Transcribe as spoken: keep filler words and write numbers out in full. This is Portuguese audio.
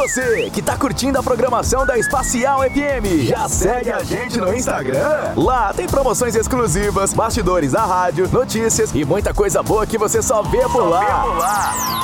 você que tá curtindo a programação da Espacial F M, já segue a gente no Instagram? Lá tem promoções exclusivas, bastidores da rádio, notícias e muita coisa boa que você só vê por lá.